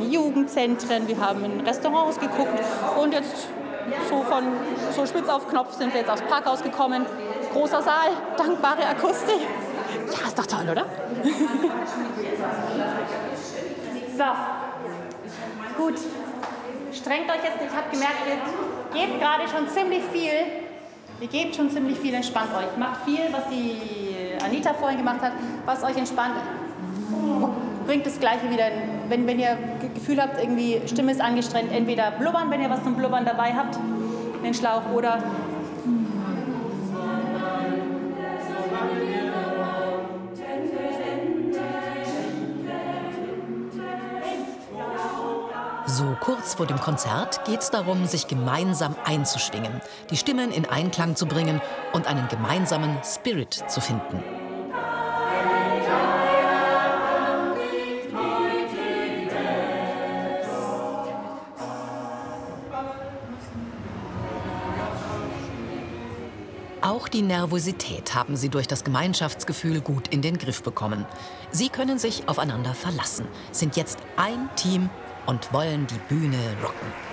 die Jugendzentren, wir haben in Restaurants geguckt und jetzt so von so spitz auf Knopf sind wir jetzt aufs Parkhaus gekommen. Großer Saal, dankbare Akustik. Ja, ist doch toll, oder? So, gut. Strengt euch jetzt nicht. Ich habe gemerkt, ihr gebt gerade schon ziemlich viel. Ihr gebt schon ziemlich viel, entspannt euch. Macht viel, was die Anita vorhin gemacht hat, was euch entspannt. Bringt das Gleiche wieder. Wenn ihr Gefühl habt, irgendwie Stimme ist angestrengt, entweder blubbern, wenn ihr was zum Blubbern dabei habt, den Schlauch, oder so kurz vor dem Konzert geht es darum, sich gemeinsam einzuschwingen, die Stimmen in Einklang zu bringen und einen gemeinsamen Spirit zu finden. Auch die Nervosität haben sie durch das Gemeinschaftsgefühl gut in den Griff bekommen. Sie können sich aufeinander verlassen, sind jetzt ein Team und wollen die Bühne rocken.